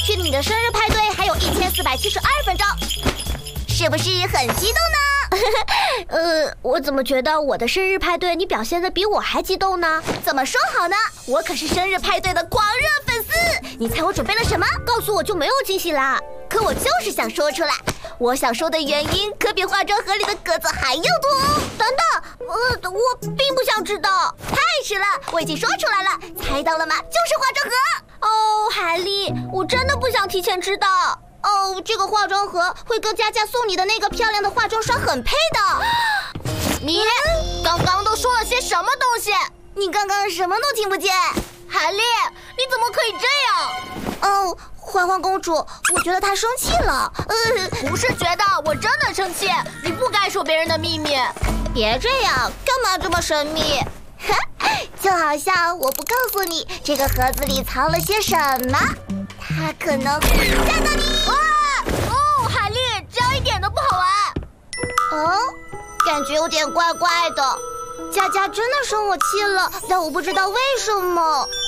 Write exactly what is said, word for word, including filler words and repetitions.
距离你的生日派对还有一千四百七十二分钟，是不是很激动呢？呃，我怎么觉得我的生日派对你表现得比我还激动呢？怎么说好呢？我可是生日派对的狂热粉丝。你猜我准备了什么？告诉我就没有惊喜啦。可我就是想说出来，我想说的原因可比化妆盒里的鸽子还要多哦。等等，呃，我并不想知道。太迟了，我已经说出来了，猜到了吗？就是化妆盒。哦，海莉，我真的不想提前知道。哦，这个化妆盒会跟佳佳送你的那个漂亮的化妆刷很配的。 你刚刚都说了些什么东西？ 你刚刚什么都听不见。 海莉，你怎么可以这样？ 哦，欢欢公主，我觉得她生气了。 呃，不是觉得，我真的生气。你不该说别人的秘密。 别这样，干嘛这么神秘？就好像我不告诉你这个盒子里藏了些什么，它可能会吓到你。 哇！哦，海莉，这样一点都不好玩。 哦，感觉有点怪怪的。佳佳真的生我气了，但我不知道为什么。